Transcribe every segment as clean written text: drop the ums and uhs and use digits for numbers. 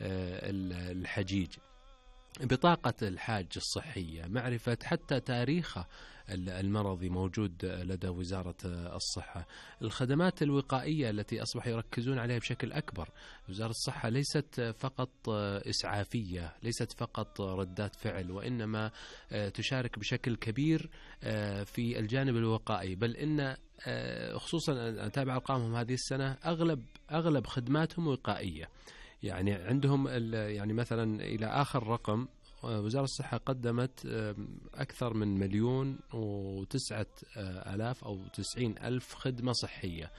الحجيج. بطاقة الحاج الصحية، معرفة حتى تاريخه المرضي موجود لدى وزارة الصحة. الخدمات الوقائية التي أصبحوا يركزون عليها بشكل أكبر. وزارة الصحة ليست فقط إسعافية، ليست فقط ردات فعل، وإنما تشارك بشكل كبير في الجانب الوقائي. بل إن خصوصا أتابع أرقامهم هذه السنة أغلب خدماتهم وقائية. يعني عندهم يعني مثلا إلى آخر رقم وزارة الصحة قدمت أكثر من 1,009,000 أو 90,000 خدمة صحية.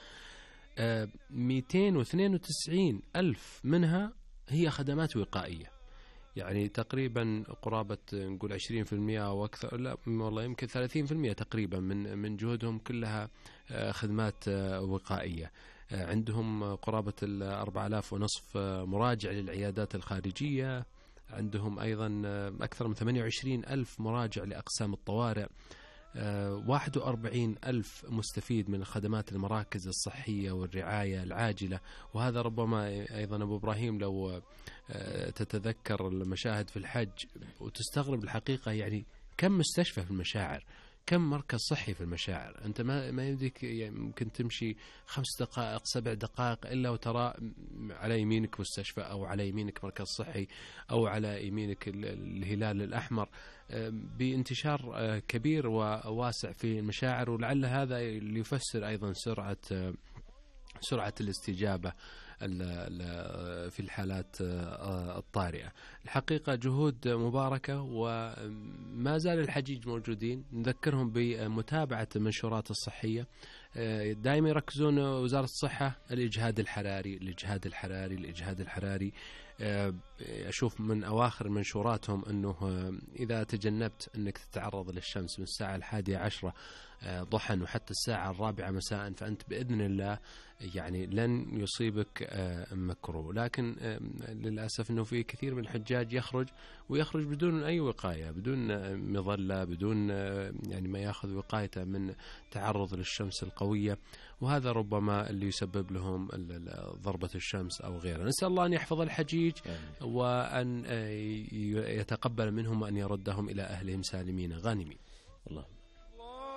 292,000 منها هي خدمات وقائية، يعني تقريبا قرابة نقول 20% أو أكثر، لا والله يمكن 30% تقريبا من جهودهم كلها خدمات وقائية. عندهم قرابة 4,500 مراجع للعيادات الخارجية. عندهم أيضا أكثر من 28,000 مراجع لأقسام الطوارئ. 41,000 مستفيد من خدمات المراكز الصحية والرعاية العاجلة. وهذا ربما أيضا أبو إبراهيم لو تتذكر المشاهد في الحج وتستغرب الحقيقة، يعني كم مستشفى في المشاعر، كم مركز صحي في المشاعر. أنت ما يمديك يعني ممكن تمشي 5 دقائق 7 دقائق إلا وترى على يمينك مستشفى، أو على يمينك مركز صحي، أو على يمينك الهلال الأحمر، بانتشار كبير وواسع في المشاعر. ولعل هذا اللي يفسر أيضا سرعة الاستجابة في الحالات الطارئة. الحقيقة جهود مباركة، وما زال الحجيج موجودين. نذكرهم بمتابعة المنشورات الصحية. دائما يركزون وزارة الصحة الإجهاد الحراري. أشوف من أواخر منشوراتهم أنه إذا تجنبت أنك تتعرض للشمس من الساعة 11 ضحى وحتى الساعة 4 مساء فأنت بإذن الله يعني لن يصيبك مكروه. لكن للأسف أنه في كثير من الحجاج يخرج بدون أي وقاية، بدون مظلة، بدون يعني ما يأخذ وقايته من تعرض للشمس القوية، وهذا ربما اللي يسبب لهم ضربة الشمس أو غيره. نسأل الله أن يحفظ الحجيج وأن يتقبل منهم وأن يردهم إلى أهلهم سالمين غانمين.